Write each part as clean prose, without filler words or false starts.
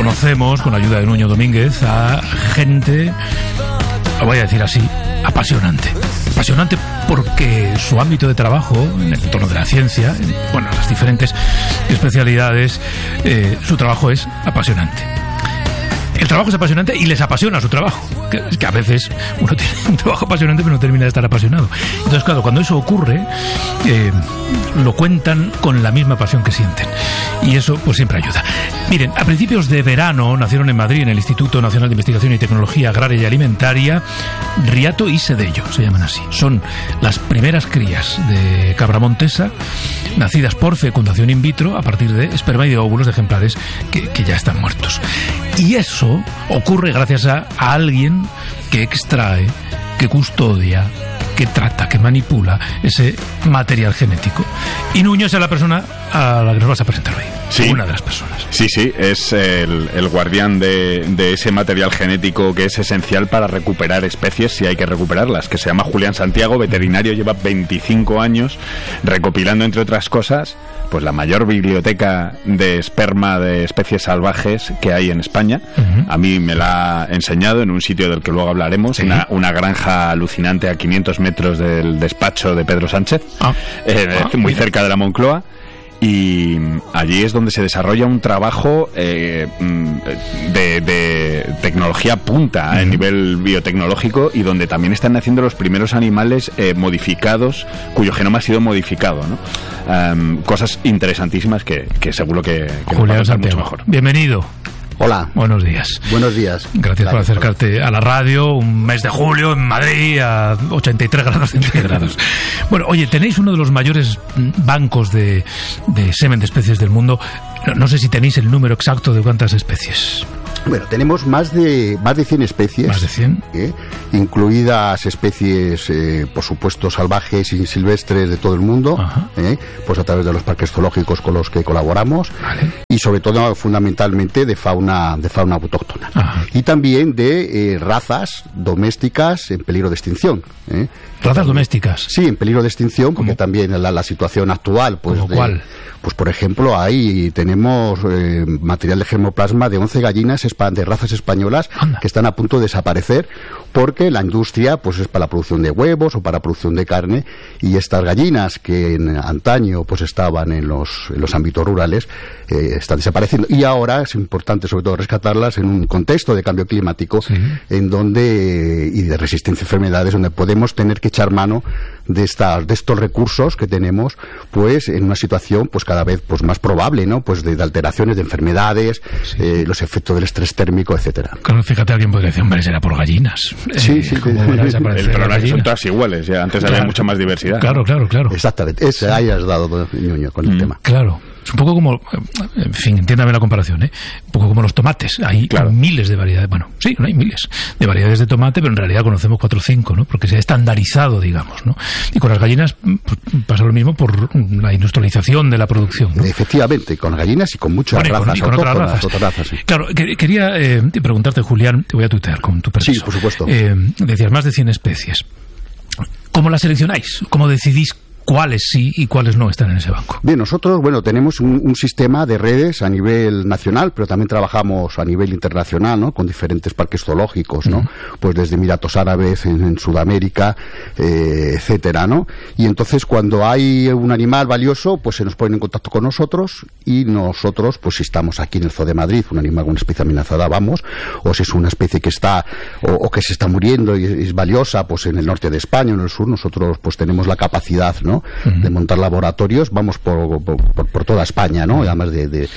conocemos, con la ayuda de Nuño Domínguez, a gente, lo voy a decir así, apasionante. Apasionante porque su ámbito de trabajo, en el entorno de la ciencia, bueno, las diferentes especialidades, su trabajo es apasionante. El trabajo es apasionante y les apasiona su trabajo. Que a veces uno tiene un trabajo apasionante pero no termina de estar apasionado. Entonces, claro, cuando eso ocurre, lo cuentan con la misma pasión que sienten. Y eso, pues, siempre ayuda. Miren, a principios de verano nacieron en Madrid, en el Instituto Nacional de Investigación y Tecnología Agraria y Alimentaria, Riato y Sedello, se llaman así. Son las primeras crías de cabra montesa, nacidas por fecundación in vitro a partir de esperma y de óvulos de ejemplares que ya están muertos. Y eso ocurre gracias a alguien que extrae, que custodia, que trata, que manipula ese material genético. Y Nuño es la persona a la que nos vas a presentar hoy. Sí. Una de las personas. Sí, es el guardián de ese material genético que es esencial para recuperar especies, si hay que recuperarlas, que se llama Julián Santiago, veterinario, lleva 25 años recopilando, entre otras cosas, pues la mayor biblioteca de esperma de especies salvajes que hay en España. Uh-huh. A mí me la ha enseñado en un sitio del que luego hablaremos, ¿sí? Una granja alucinante a 500 metros del despacho de Pedro Sánchez, muy cerca de la Moncloa. Y allí es donde se desarrolla un trabajo de tecnología punta a nivel biotecnológico, y donde también están naciendo los primeros animales modificados, cuyo genoma ha sido modificado, ¿no? Cosas interesantísimas que seguro que Julián Santiago, mucho mejor. Bienvenido. Hola. Buenos días. Buenos días. Gracias por acercarte a la radio, un mes de julio en Madrid a 83 grados centígrados. Bueno, oye, tenéis uno de los mayores bancos de semen de especies del mundo. No sé si tenéis el número exacto de cuántas especies. Bueno, tenemos más de 100 especies. ¿Más de 100? Incluidas especies, por supuesto, salvajes y silvestres de todo el mundo, pues a través de los parques zoológicos con los que colaboramos. Vale. Y sobre todo, fundamentalmente, de fauna autóctona. Ajá. Y también de razas domésticas en peligro de extinción. ¿Razas domésticas? Sí, en peligro de extinción, porque también la situación actual, pues... ¿Cuál? Pues, por ejemplo, ahí tenemos material de germoplasma de 11 gallinas de razas españolas que están a punto de desaparecer, porque la industria pues es para la producción de huevos o para la producción de carne, y estas gallinas que en antaño pues estaban en los ámbitos rurales están desapareciendo, y ahora es importante sobre todo rescatarlas en un contexto de cambio climático, sí, en donde y de resistencia a enfermedades, donde podemos tener que echar mano de estos recursos que tenemos, pues en una situación pues cada vez pues más probable, ¿no? Pues de alteraciones, de enfermedades, sí, los efectos del estrés térmico, etcétera. Claro, fíjate, alguien podría decir, hombre, será por gallinas. Sí. El problema es que son todas iguales, ya antes había mucha más diversidad. Claro. Exactamente, ahí has dado, Ñuño, con el tema. Claro. Es un poco como, en fin, entiéndame la comparación, un poco como los tomates. Hay miles de variedades, bueno, sí, no hay miles de variedades de tomate, pero en realidad conocemos 4 o 5, ¿no? Porque se ha estandarizado, digamos, ¿no? Y con las gallinas pues, pasa lo mismo por la industrialización de la producción, ¿no? Efectivamente, con gallinas y con muchas razas. Y con otras razas. Sí. Claro, quería preguntarte, Julián, te voy a tuitear con tu permiso. Sí, por supuesto. Decías más de 100 especies. ¿Cómo las seleccionáis? ¿Cómo decidís cuáles sí y cuáles no están en ese banco? Bien, nosotros, tenemos un sistema de redes a nivel nacional, pero también trabajamos a nivel internacional, ¿no? Con diferentes parques zoológicos, ¿no? Pues desde Emiratos Árabes, en Sudamérica, etcétera, ¿no? Y entonces, cuando hay un animal valioso, pues se nos ponen en contacto con nosotros, y nosotros, pues si estamos aquí en el Zoo de Madrid, un animal con una especie amenazada, vamos, o si es una especie que está, o que se está muriendo y es valiosa, pues en el norte de España o en el sur, nosotros pues tenemos la capacidad, ¿no? De montar laboratorios, vamos por toda España, ¿no? Además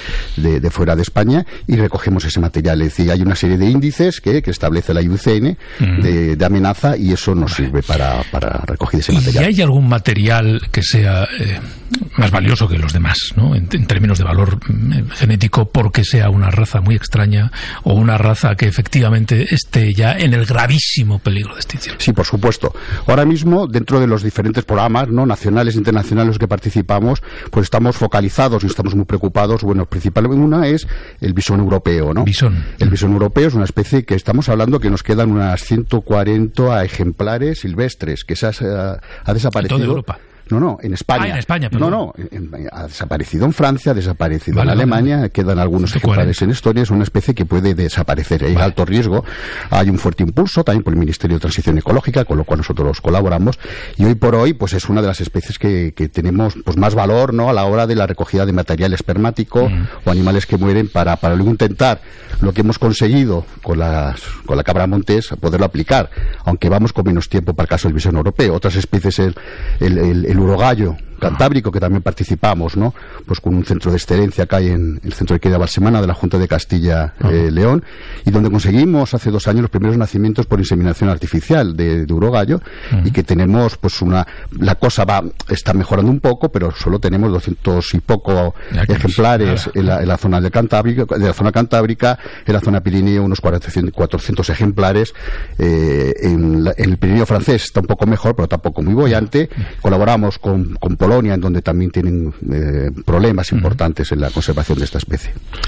de fuera de España, y recogemos ese material. Es decir, hay una serie de índices que establece la IUCN de amenaza, y eso nos sirve para recoger ese material. ¿Y hay algún material que sea más valioso que los demás, ¿no? En términos de valor genético, porque sea una raza muy extraña o una raza que efectivamente esté ya en el gravísimo peligro de extinción? Sí, por supuesto. Ahora mismo, dentro de los diferentes programas, ¿no? Nacionales e internacionales en los que participamos, pues estamos focalizados y estamos muy preocupados. Bueno, principalmente una es el bisón europeo, ¿no? El bisón europeo es una especie que estamos hablando que nos quedan unas 140 ejemplares silvestres, que ha desaparecido. ¿En toda Europa? No, en España. En España, perdón. No, ha desaparecido en Francia, ha desaparecido en Alemania, quedan algunos ejemplares en Estonia. Es una especie que puede desaparecer. Hay alto riesgo, hay un fuerte impulso también por el Ministerio de Transición Ecológica, con lo cual nosotros colaboramos, y hoy por hoy pues es una de las especies que tenemos pues más valor, ¿no?, a la hora de la recogida de material espermático o animales que mueren para luego intentar lo que hemos conseguido con la cabra montés, poderlo aplicar, aunque vamos con menos tiempo para el caso del bisón europeo. Otras especies, el urogallo cantábrico, que también participamos, ¿no?, pues con un centro de excelencia que hay en el centro de cría Balsemana de la Junta de Castilla León, y donde conseguimos hace 2 años los primeros nacimientos por inseminación artificial de urogallo, y que tenemos pues la cosa está mejorando un poco, pero solo tenemos 200 y poco ejemplares en la zona de la zona cantábrica, en la zona Pirineo unos 400 ejemplares, en el Pirineo francés está un poco mejor, pero tampoco muy boyante. Colaboramos con Polonia, en donde también tienen problemas importantes en la conservación de esta especie.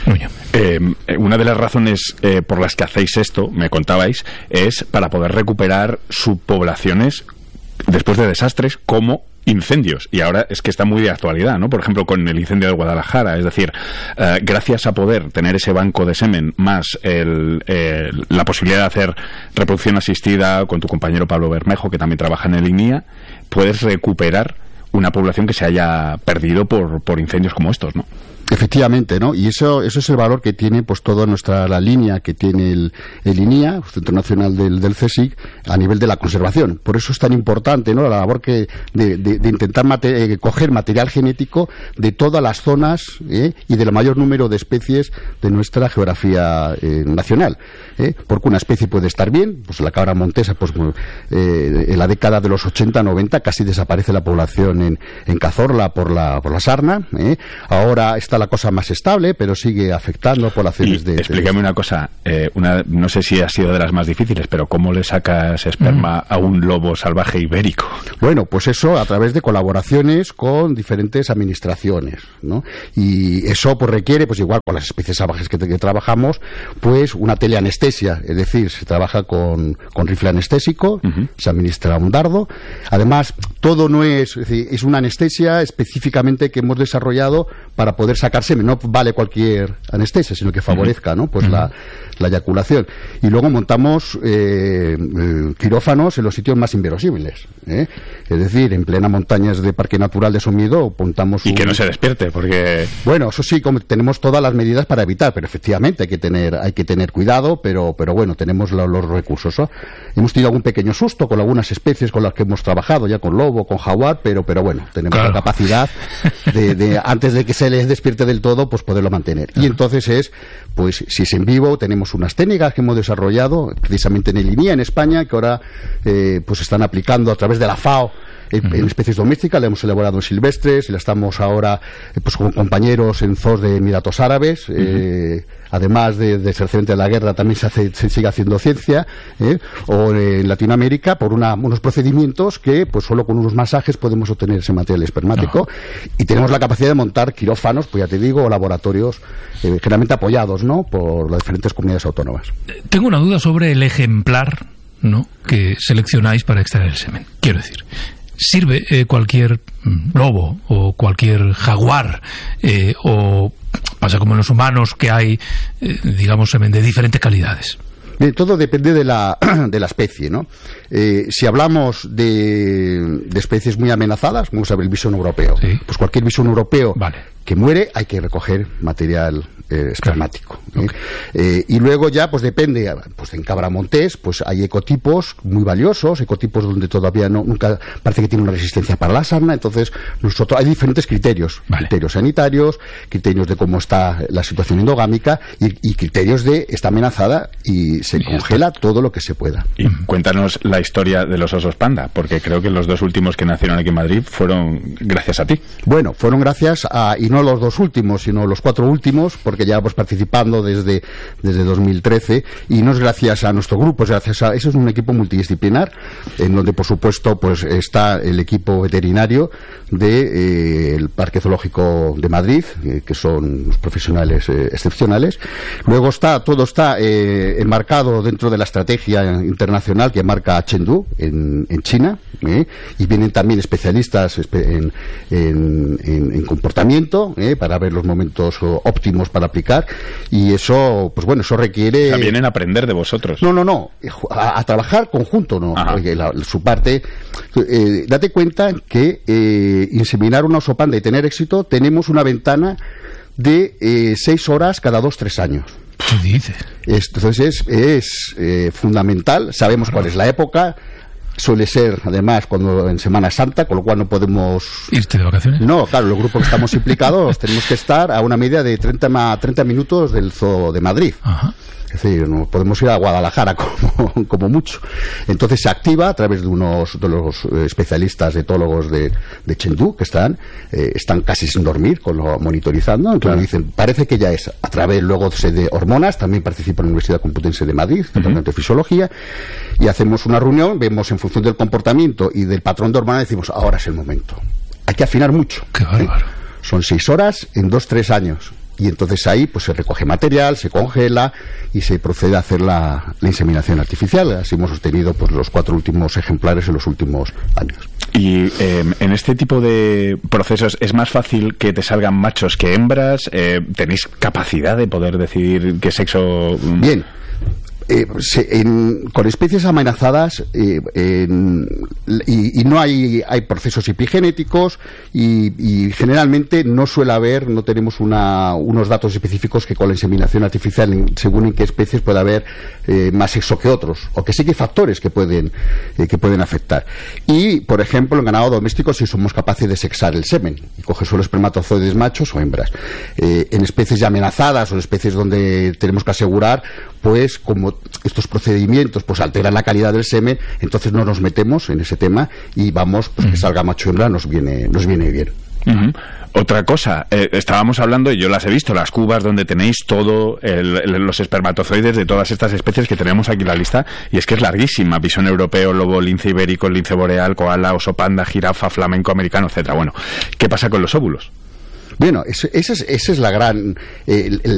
Una de las razones por las que hacéis esto, me contabais, es para poder recuperar subpoblaciones después de desastres como incendios, y ahora es que está muy de actualidad, ¿no? Por ejemplo, con el incendio de Guadalajara, es decir, gracias a poder tener ese banco de semen más la posibilidad de hacer reproducción asistida con tu compañero Pablo Bermejo, que también trabaja en el INIA, puedes recuperar una población que se haya perdido por incendios como estos, ¿no? Efectivamente, ¿no? Y eso es el valor que tiene pues toda la línea que tiene el INIA, el Centro Nacional del CSIC, a nivel de la conservación. Por eso es tan importante, ¿no?, la labor de intentar coger material genético de todas las zonas y del mayor número de especies de nuestra geografía nacional. Porque una especie puede estar bien, pues la cabra montesa, pues en la década de los 80-90 casi desaparece la población en Cazorla por la sarna. Ahora está la cosa más estable, pero sigue afectando poblaciones Explícame una cosa, no sé si ha sido de las más difíciles, pero ¿cómo le sacas esperma a un lobo salvaje ibérico? Bueno, pues eso a través de colaboraciones con diferentes administraciones, ¿no? Y eso pues requiere, pues igual con las especies salvajes que trabajamos, pues una teleanestesia, es decir, se trabaja con rifle anestésico, se administra un dardo. Además, todo no es decir, es una anestesia específicamente que hemos desarrollado para poder sacar semen. No vale cualquier anestesia, sino que favorezca, ¿no?, pues la eyaculación. Y luego montamos quirófanos en los sitios más inverosímiles, Es decir, en plena montañas de Parque Natural de Somiedo montamos y que no se despierte, porque... Bueno, eso sí, tenemos todas las medidas para evitar, pero efectivamente hay que tener cuidado, pero bueno, tenemos los recursos, ¿no? Hemos tenido algún pequeño susto con algunas especies con las que hemos trabajado, ya con lobo, con jaguar, pero bueno, tenemos la capacidad de antes de que se les despierte del todo, pues poderlo mantener. Y entonces pues si es en vivo, tenemos unas técnicas que hemos desarrollado precisamente en el INIA, en España, que ahora pues están aplicando a través de la FAO en especies domésticas. La hemos elaborado en silvestres y la estamos ahora pues con compañeros en zoos de Emiratos Árabes. Además de ser frente a la guerra, también se sigue haciendo ciencia, o en Latinoamérica por unos procedimientos que pues solo con unos masajes podemos obtener ese material espermático. Y tenemos la capacidad de montar quirófanos, pues ya te digo, o laboratorios generalmente apoyados, ¿no?, por las diferentes comunidades autónomas. Tengo una duda sobre el ejemplar, ¿no?, que seleccionáis para extraer el semen. Quiero decir, ¿sirve cualquier lobo o cualquier jaguar o pasa como en los humanos que hay, digamos, semen de diferentes calidades? Bien, todo depende de la especie, ¿no? Si hablamos de especies muy amenazadas, vamos a ver el bisón europeo. ¿Sí? Pues cualquier bisón europeo que muere hay que recoger material espermático. Y luego ya pues depende, pues en cabra montés pues hay ecotipos muy valiosos, ecotipos donde todavía nunca parece que tiene una resistencia para la sarna. Entonces nosotros hay diferentes criterios, criterios sanitarios, criterios de cómo está la situación endogámica y criterios de está amenazada y se congela todo lo que se pueda. Y cuéntanos la historia de los osos panda, porque creo que los 2 últimos que nacieron aquí en Madrid fueron gracias a ti. Bueno, fueron gracias a, y no los 2 últimos, sino los 4 últimos, porque ya pues participando desde 2013, y no es gracias a nuestro grupo, es gracias a... Eso es un equipo multidisciplinar, en donde, por supuesto, pues está el equipo veterinario del Parque Zoológico de Madrid, que son unos profesionales excepcionales. Luego todo está enmarcado dentro de la estrategia internacional que marca Chengdu en China, y vienen también especialistas en comportamiento para ver los momentos óptimos para aplicar, y eso, pues bueno, eso requiere... O sea, vienen a aprender de vosotros. No, a trabajar conjunto, no. Su parte, date cuenta que inseminar una oso panda y tener éxito, tenemos una ventana de 6 horas cada 2-3 años. ¿Qué dices? Entonces es fundamental, sabemos cuál es la época. Suele ser, además, cuando en Semana Santa, con lo cual no podemos... ¿Irte de vacaciones? No, claro, los grupos que estamos implicados tenemos que estar a una media de 30 minutos del Zoo de Madrid. Ajá. Es decir, no podemos ir a Guadalajara como mucho. Entonces se activa a través de de los especialistas etólogos de Chengdu, que están casi sin dormir, monitorizando. Entonces claro, dicen, parece que ya es. A través luego de hormonas, también participa en la Universidad Complutense de Madrid, Departamento de Fisiología, y hacemos una reunión, vemos en función del comportamiento y del patrón de hormonas, decimos, ahora es el momento. Hay que afinar mucho. ¡Qué bárbaro! Son 6 horas en 2-3 años. Y entonces ahí pues se recoge material, se congela y se procede a hacer la inseminación artificial. Así hemos obtenido pues los 4 últimos ejemplares en los últimos años. Y en este tipo de procesos es más fácil que te salgan machos que hembras. ¿Tenéis capacidad de poder decidir qué sexo? Bien. Con especies amenazadas y no hay procesos epigenéticos y generalmente no suele haber, no tenemos unos datos específicos que con la inseminación artificial, según en qué especies puede haber más sexo que otros, o que sí que hay factores que pueden afectar. Y, por ejemplo, en ganado doméstico sí somos capaces de sexar el semen y coger solo espermatozoides machos o hembras. En especies ya amenazadas o en especies donde tenemos que asegurar, pues como estos procedimientos pues alteran la calidad del semen, entonces no nos metemos en ese tema y vamos, pues que salga macho hembra nos viene bien. Otra cosa, estábamos hablando, y yo las he visto, las cubas donde tenéis todo los espermatozoides de todas estas especies que tenemos aquí en la lista, y es que es larguísima: bisón europeo, lobo, lince ibérico, lince boreal, koala, oso panda, jirafa, flamenco americano, etcétera. Bueno, ¿qué pasa con los óvulos? Bueno, esa es la gran